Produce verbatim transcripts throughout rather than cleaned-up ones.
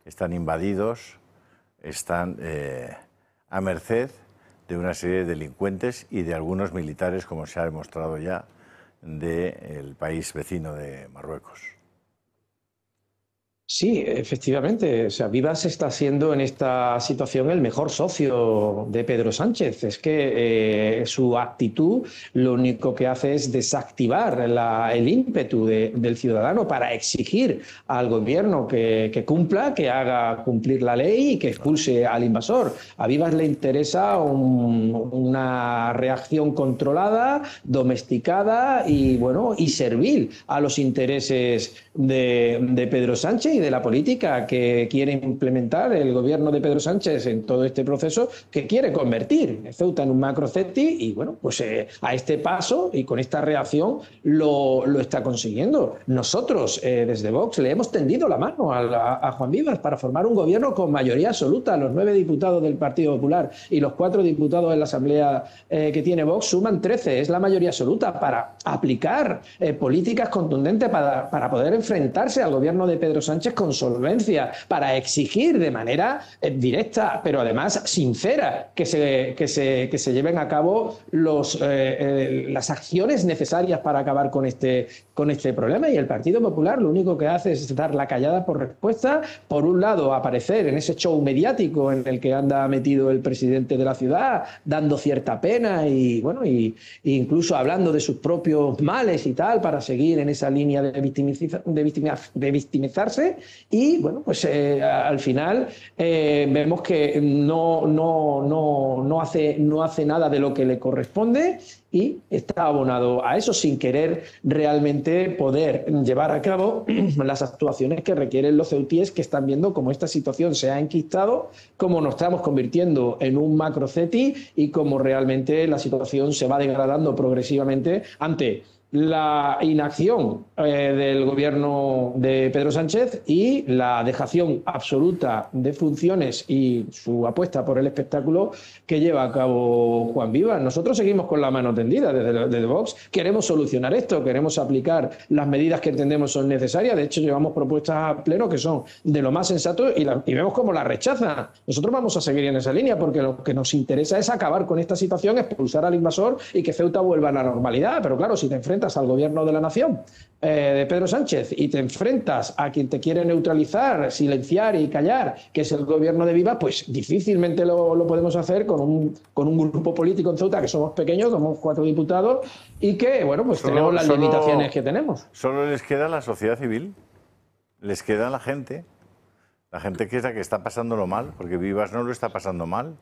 están invadidos, están eh, a merced de una serie de delincuentes y de algunos militares, como se ha demostrado ya, del país vecino de Marruecos. Sí, efectivamente. O sea, Vivas está siendo en esta situación el mejor socio de Pedro Sánchez. Es que eh, su actitud lo único que hace es desactivar la, el ímpetu de, del ciudadano para exigir al gobierno que, que cumpla, que haga cumplir la ley y que expulse al invasor. A Vivas le interesa un, una reacción controlada, domesticada y, bueno, y servil a los intereses de, de Pedro Sánchez y de la política que quiere implementar el gobierno de Pedro Sánchez en todo este proceso, que quiere convertir Ceuta en un macroceti y, bueno, pues eh, a este paso y con esta reacción lo, lo está consiguiendo. Nosotros, eh, desde Vox, le hemos tendido la mano a, a, a Juan Vivas para formar un gobierno con mayoría absoluta. Los nueve diputados del Partido Popular y los cuatro diputados en la Asamblea eh, que tiene Vox suman trece, es la mayoría absoluta para aplicar eh, políticas contundentes para, para poder enfrentarse al gobierno de Pedro Sánchez con solvencia, para exigir de manera eh, directa, pero además sincera, que se, que se, que se lleven a cabo los, eh, eh, las acciones necesarias para acabar con este, con este problema. Y el Partido Popular lo único que hace es dar la callada por respuesta. Por un lado, aparecer en ese show mediático en el que anda metido el presidente de la ciudad, dando cierta pena y, bueno, y, y incluso hablando de sus propios males y tal, para seguir en esa línea de, victimiza, de, victimiza, de victimizarse. Y, bueno, pues eh, al final eh, vemos que no, no, no, no, hace, no hace nada de lo que le corresponde y está abonado a eso sin querer realmente poder llevar a cabo las actuaciones que requieren los ceutíes, que están viendo cómo esta situación se ha enquistado, cómo nos estamos convirtiendo en un macroceti y cómo realmente la situación se va degradando progresivamente ante la inacción eh, del gobierno de Pedro Sánchez y la dejación absoluta de funciones y su apuesta por el espectáculo que lleva a cabo Juan Vivas. Nosotros seguimos con la mano tendida desde, desde Vox. Queremos solucionar esto, queremos aplicar las medidas que entendemos son necesarias. De hecho, llevamos propuestas a pleno que son de lo más sensato y, la, y vemos cómo la rechazan. Nosotros vamos a seguir en esa línea porque lo que nos interesa es acabar con esta situación, expulsar al invasor y que Ceuta vuelva a la normalidad. Pero claro, si te enfrentas al gobierno de la nación eh, de Pedro Sánchez y te enfrentas a quien te quiere neutralizar, silenciar y callar, que es el gobierno de Vivas, pues difícilmente lo, lo podemos hacer con un, con un grupo político en Ceuta que somos pequeños, somos cuatro diputados y que, bueno, pues solo, tenemos las solo, limitaciones que tenemos. Solo les queda la sociedad civil, les queda la gente, la gente que es la que está pasándolo mal, porque Vivas no lo está pasando mal,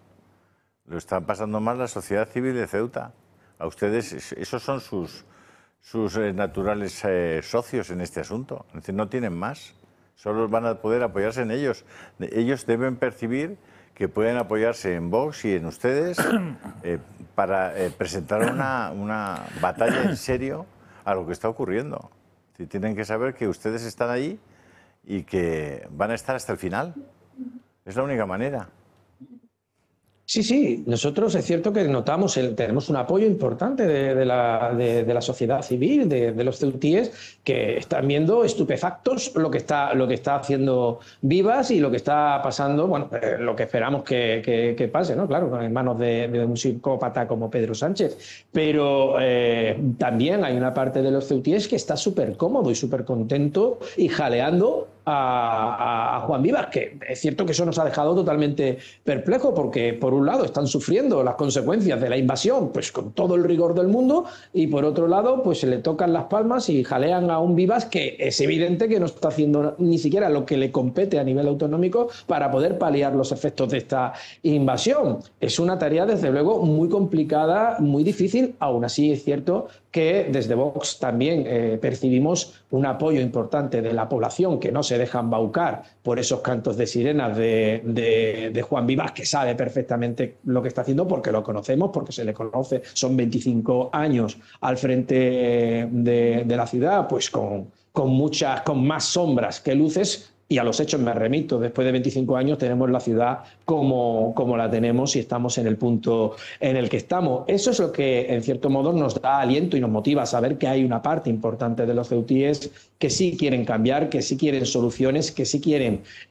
lo está pasando mal la sociedad civil de Ceuta. A ustedes, esos son sus... sus eh, naturales eh, socios en este asunto. Es decir, no tienen más. Solo van a poder apoyarse en ellos. Ellos deben percibir que pueden apoyarse en Vox y en ustedes eh, para eh, presentar una, una batalla en serio a lo que está ocurriendo. Si tienen que saber que ustedes están ahí y que van a estar hasta el final. Es la única manera. Sí, sí, nosotros es cierto que notamos, el, tenemos un apoyo importante de, de, la, de, de la sociedad civil, de, de los ceutíes, que están viendo estupefactos lo que está, lo que está haciendo Vivas y lo que está pasando, bueno, eh, lo que esperamos que, que, que pase, ¿no? Claro, en manos de, de un psicópata como Pedro Sánchez. Pero eh, también hay una parte de los ceutíes que está súper cómodo y súper contento y jaleando a, a, a Juan Vivas, que es cierto que eso nos ha dejado totalmente perplejo porque por un lado están sufriendo las consecuencias de la invasión pues con todo el rigor del mundo y por otro lado pues se le tocan las palmas y jalean a un Vivas que es evidente que no está haciendo ni siquiera lo que le compete a nivel autonómico para poder paliar los efectos de esta invasión. Es una tarea desde luego muy complicada, muy difícil. Aún así es cierto que desde Vox también eh, percibimos un apoyo importante de la población que no se deja embaucar por esos cantos de sirenas de, de, de Juan Vivas, que sabe perfectamente lo que está haciendo porque lo conocemos, porque se le conoce. Son veinticinco años al frente de, de la ciudad, pues con, con, muchas, con más sombras que luces. Y a los hechos me remito, después de veinticinco años tenemos la ciudad como, como la tenemos y estamos en el punto en el que estamos. Eso es lo que en cierto modo nos da aliento y nos motiva a saber que hay una parte importante de los ceutíes que sí quieren cambiar, que sí quieren soluciones, que sí quieren